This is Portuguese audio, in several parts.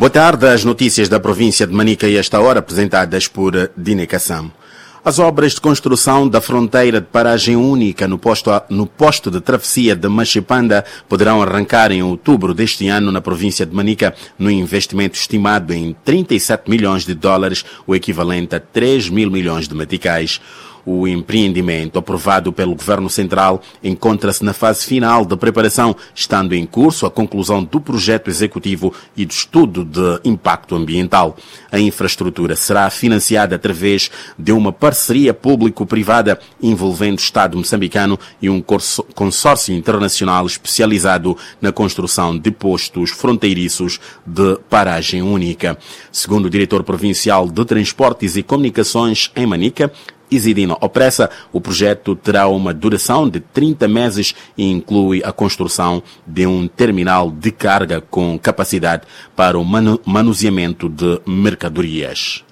Boa tarde, as notícias da província de Manica e esta hora apresentadas por Dine Kassam. As obras de construção da fronteira de paragem única no posto de travessia de Machipanda poderão arrancar em outubro deste ano na província de Manica, no investimento estimado em 37 milhões de dólares, o equivalente a 3 mil milhões de meticais. O empreendimento, aprovado pelo Governo Central, encontra-se na fase final de preparação, estando em curso a conclusão do projeto executivo e do estudo de impacto ambiental. A infraestrutura será financiada através de uma parceria público-privada envolvendo o Estado moçambicano e um consórcio internacional especializado na construção de postos fronteiriços de paragem única. Segundo o diretor provincial de Transportes e Comunicações em Manica, Isidino Opressa, o projeto terá uma duração de 30 meses e inclui a construção de um terminal de carga com capacidade para o manuseamento de mercadorias.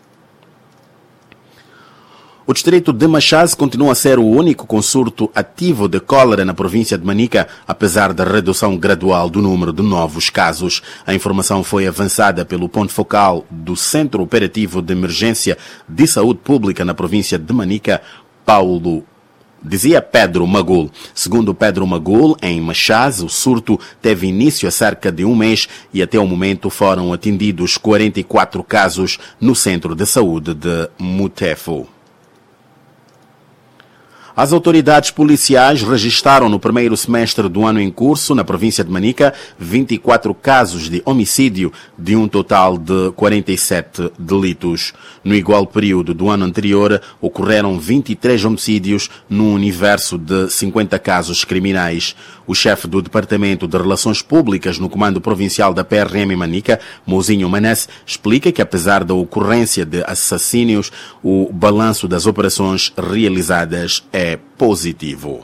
O distrito de Machaz continua a ser o único com surto ativo de cólera na província de Manica, apesar da redução gradual do número de novos casos. A informação foi avançada pelo ponto focal do Centro Operativo de Emergência de Saúde Pública na província de Manica, Dizia Pedro Magul. Segundo Pedro Magul, em Machaz, o surto teve início há cerca de um mês e até o momento foram atendidos 44 casos no Centro de Saúde de Mutefo. As autoridades policiais registaram no primeiro semestre do ano em curso, na província de Manica, 24 casos de homicídio, de um total de 47 delitos. No igual período do ano anterior, ocorreram 23 homicídios, num universo de 50 casos criminais. O chefe do Departamento de Relações Públicas no Comando Provincial da PRM Manica, Mozinho Manesse, explica que apesar da ocorrência de assassínios, o balanço das operações realizadas é positivo.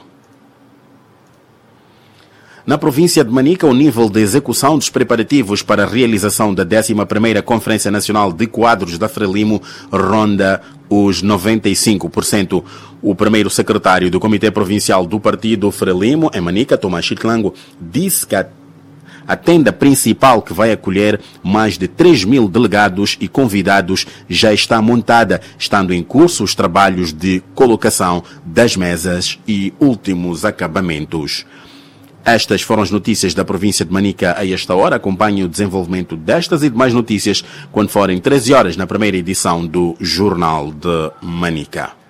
Na província de Manica, o nível de execução dos preparativos para a realização da 11ª Conferência Nacional de Quadros da Frelimo ronda os 95%. O primeiro secretário do Comitê Provincial do Partido Frelimo, em Manica, Tomás Chitlango, disse que a tenda principal, que vai acolher mais de 3 mil delegados e convidados, já está montada, estando em curso os trabalhos de colocação das mesas e últimos acabamentos. Estas foram as notícias da província de Manica a esta hora. Acompanhe o desenvolvimento destas e demais notícias quando forem 13 horas na primeira edição do Jornal de Manica.